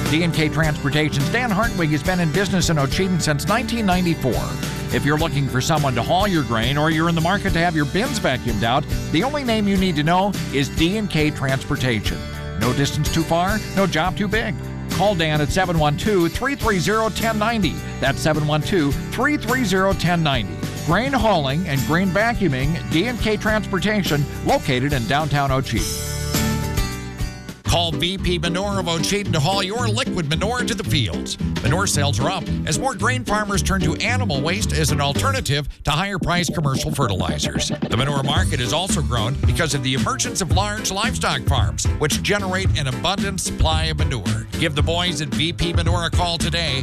D&K Transportation's Dan Hartwig has been in business in Ocheyedan since 1994. If you're looking for someone to haul your grain or you're in the market to have your bins vacuumed out, the only name you need to know is D&K Transportation. No distance too far, no job too big. Call Dan at 712-330-1090. That's 712-330-1090. Grain hauling and grain vacuuming, D&K Transportation, located in downtown Ocheyedan. Call VP Manure of Ocheyedan to haul your liquid manure to the fields. Manure sales are up as more grain farmers turn to animal waste as an alternative to higher-priced commercial fertilizers. The manure market has also grown because of the emergence of large livestock farms, which generate an abundant supply of manure. Give the boys at VP Manure a call today,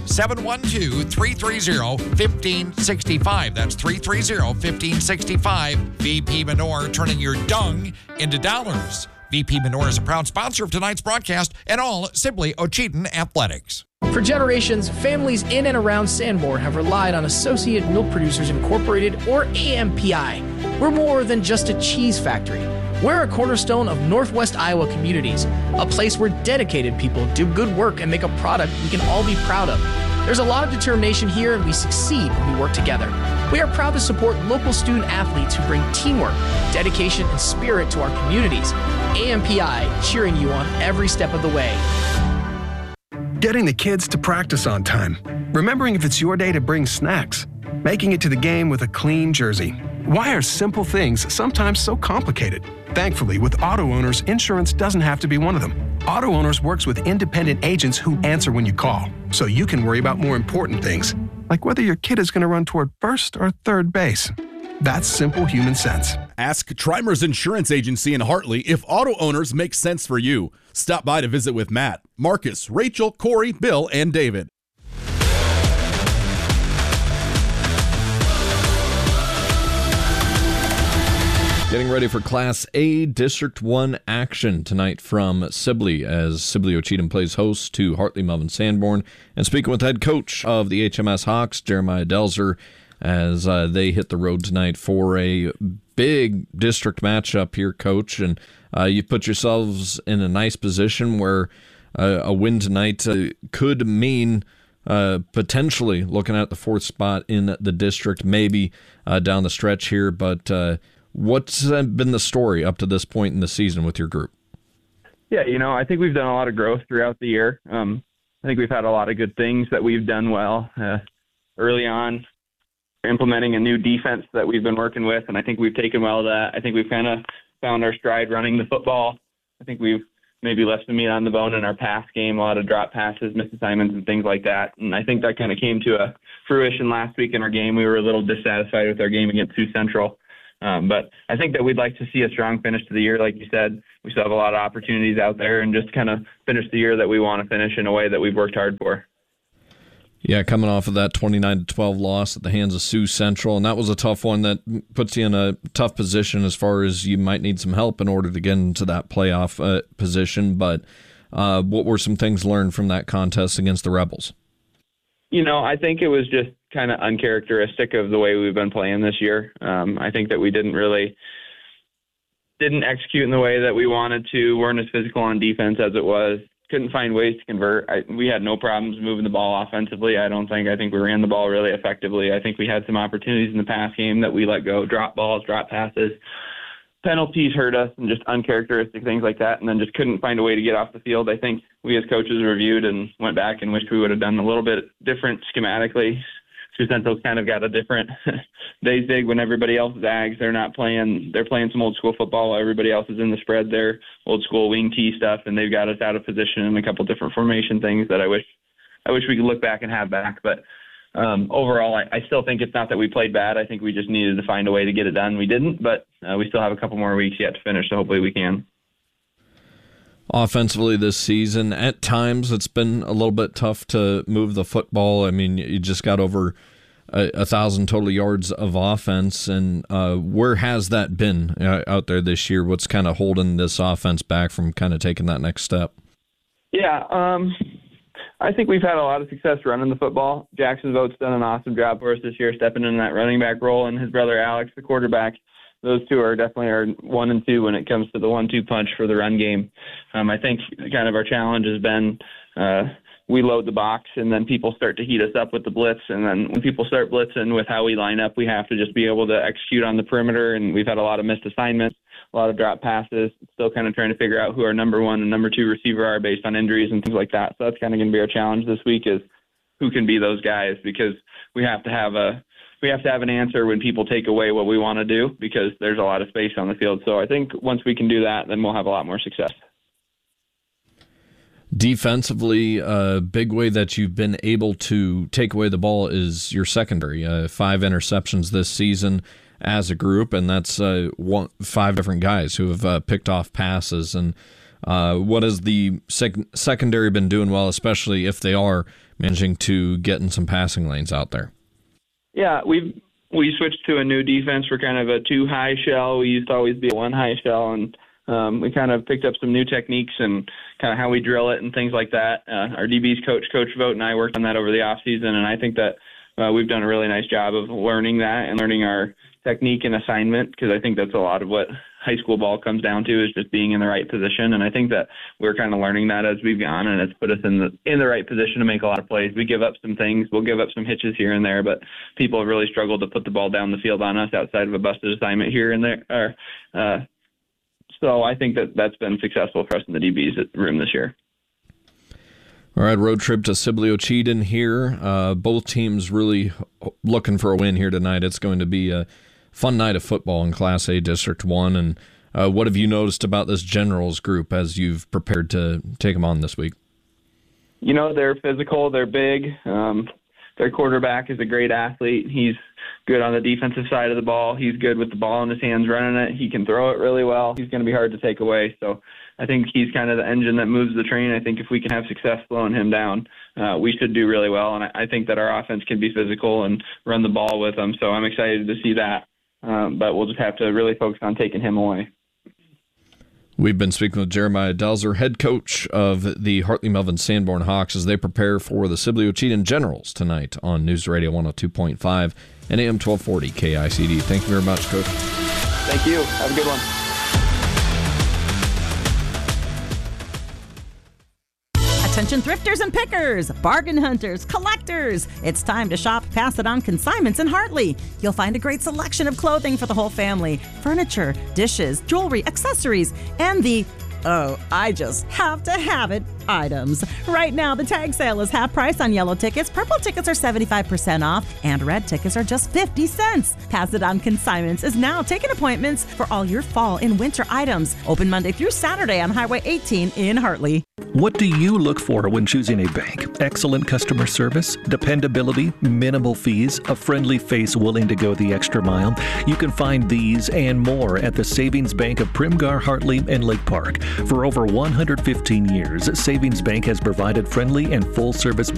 712-330-1565. That's 330-1565. VP Manure, turning your dung into dollars. VP Manure is a proud sponsor of tonight's broadcast and all Sibley Ocheyedan athletics. For generations, families in and around Sanborn have relied on Associated Milk Producers Incorporated, or AMPI. We're more than just a cheese factory. We're a cornerstone of Northwest Iowa communities, a place where dedicated people do good work and make a product we can all be proud of. There's a lot of determination here, and we succeed when we work together. We are proud to support local student athletes who bring teamwork, dedication, and spirit to our communities. AMPI, cheering you on every step of the way. Getting the kids to practice on time. Remembering if it's your day to bring snacks. Making it to the game with a clean jersey. Why are simple things sometimes so complicated? Thankfully, with Auto Owners, insurance doesn't have to be one of them. Auto Owners works with independent agents who answer when you call, so you can worry about more important things, like whether your kid is going to run toward first or third base. That's simple human sense. Ask Trimers Insurance Agency in Hartley if Auto Owners make sense for you. Stop by to visit with Matt, Marcus, Rachel, Corey, Bill, and David. Getting ready for Class A District 1 action tonight from Sibley as Sibley Ocheyedan plays host to Hartley Melvin Sanborn. And speaking with head coach of the HMS Hawks, Jeremiah Delzer, as they hit the road tonight for a big district matchup here, Coach. And you put yourselves in a nice position where a win tonight could mean potentially looking at the fourth spot in the district, maybe down the stretch here. But what's been the story up to this point in the season with your group? Yeah, I think we've done a lot of growth throughout the year. I think we've had a lot of good things that we've done well early on, implementing a new defense that we've been working with, and I think we've taken well to that. I think we've kind of found our stride running the football. I think we've maybe left some meat on the bone in our pass game, a lot of drop passes, missed assignments, and things like that. And I think that kind of came to a fruition last week in our game. We were a little dissatisfied with our game against Sioux Central. But I think that we'd like to see a strong finish to the year. Like you said, we still have a lot of opportunities out there and just kind of finish the year that we want to finish in a way that we've worked hard for. Yeah, coming off of that 29-12 loss at the hands of Sioux Central, and that was a tough one that puts you in a tough position as far as you might need some help in order to get into that playoff position. But what were some things learned from that contest against the Rebels? I think it was just kind of uncharacteristic of the way we've been playing this year. I think that we didn't execute in the way that we wanted to. Weren't as physical on defense as it was. Couldn't find ways to convert. We had no problems moving the ball offensively. I think we ran the ball really effectively. I think we had some opportunities in the pass game that we let go, drop balls, drop passes. Penalties hurt us and just uncharacteristic things like that, and then just couldn't find a way to get off the field. I think we as coaches reviewed and went back and wished we would have done a little bit different schematically. Sioux Central's kind of got a different they zig when everybody else zags. They're playing some old school football while everybody else is in the spread there, old school wing tee stuff, and they've got us out of position in a couple different formation things that I wish we could look back and have back. But overall, I still think it's not that we played bad. I think we just needed to find a way to get it done. We didn't, but we still have a couple more weeks yet to finish, so hopefully we can. Offensively this season, at times it's been a little bit tough to move the football. I mean, you just got over 1,000 total yards of offense, and where has that been out there this year? What's kind of holding this offense back from kind of taking that next step? Yeah, I think we've had a lot of success running the football. Jackson Vote's done an awesome job for us this year, stepping into that running back role, and his brother Alex, the quarterback. Those two are definitely our 1 and 2 when it comes to the 1-2 punch for the run game. I think kind of our challenge has been we load the box, and then people start to heat us up with the blitz. And then when people start blitzing with how we line up, we have to just be able to execute on the perimeter. And we've had a lot of missed assignments, a lot of drop passes, still kind of trying to figure out who our number 1 and number 2 receiver are based on injuries and things like that. So that's kind of going to be our challenge this week, is who can be those guys, because we have to have an answer when people take away what we want to do, because there's a lot of space on the field. So I think once we can do that, then we'll have a lot more success. Defensively, a big way that you've been able to take away the ball is your secondary. 5 interceptions this season as a group, and that's 5 different guys who have picked off passes. And what has the secondary been doing well, especially if they are managing to get in some passing lanes out there? Yeah, we switched to a new defense. We're kind of a 2 high shell. We used to always be a 1 high shell, and we kind of picked up some new techniques and kind of how we drill it and things like that. Our DB's Coach Vogt, and I worked on that over the off season, and I think that we've done a really nice job of learning that and learning our technique and assignment, because I think that's a lot of what high school ball comes down to, is just being in the right position. And I think that we're kind of learning that as we've gone, and it's put us in the right position to make a lot of plays. We give up some things. We'll give up some hitches here and there, but people have really struggled to put the ball down the field on us outside of a busted assignment here and there. So I think that's been successful for us in the DB's room this year. All right, road trip to Sibley Ocheyedan here. Both teams really looking for a win here tonight. It's going to be a fun night of football in Class A District 1. And what have you noticed about this Generals group as you've prepared to take them on this week? You know, they're physical. They're big. Their quarterback is a great athlete. He's good on the defensive side of the ball. He's good with the ball in his hands running it. He can throw it really well. He's going to be hard to take away. So I think he's kind of the engine that moves the train. I think if we can have success slowing him down, we should do really well. And I think that our offense can be physical and run the ball with them. So I'm excited to see that. But we'll just have to really focus on taking him away. We've been speaking with Jeremiah Delzer, head coach of the Hartley-Melvin Sanborn Hawks, as they prepare for the Sibley Ocheyedan Generals tonight on News Radio 102.5 and AM 1240 KICD. Thank you very much, Coach. Thank you. Have a good one. Attention thrifters and pickers, bargain hunters, collectors. It's time to shop Pass It On Consignments in Hartley. You'll find a great selection of clothing for the whole family, furniture, dishes, jewelry, accessories, and the I just have to have it items. Right now, the tag sale is half price on yellow tickets. Purple tickets are 75% off, and red tickets are just 50 cents. Pass It On Consignments is now taking appointments for all your fall and winter items. Open Monday through Saturday on Highway 18 in Hartley. What do you look for when choosing a bank? Excellent customer service, dependability, minimal fees, a friendly face willing to go the extra mile. You can find these and more at the Savings Bank of Primgar, Hartley, and Lake Park. For over 115 years, Savings Bank has provided friendly and full-service